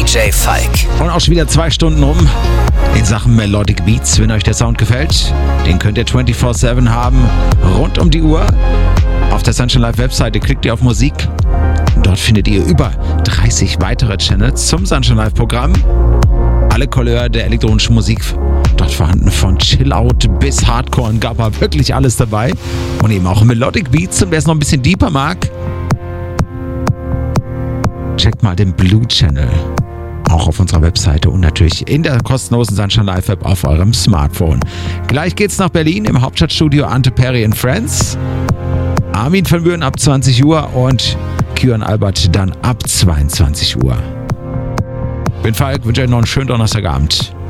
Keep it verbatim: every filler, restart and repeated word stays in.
J Falk. Und auch schon wieder zwei Stunden rum in Sachen Melodic Beats. Wenn euch der Sound gefällt, den könnt ihr vierundzwanzig sieben haben, rund um die Uhr. Auf der Sunshine Live Webseite klickt ihr auf Musik. Dort findet ihr über dreißig weitere Channels zum Sunshine Live Programm. Alle Couleur der elektronischen Musik dort vorhanden, von Chill-Out bis Hardcore und Gabba, wirklich alles dabei. Und eben auch Melodic Beats. Und wer es noch ein bisschen deeper mag, checkt mal den Blue Channel. Auch auf unserer Webseite und natürlich in der kostenlosen Sunshine Live App auf eurem Smartphone. Gleich geht's nach Berlin im Hauptstadtstudio Ante Perry and Friends. Armin van Buuren ab zwanzig Uhr und Kieran Albert dann ab zweiundzwanzig Uhr. Ich bin Falk, wünsche euch noch einen schönen Donnerstagabend.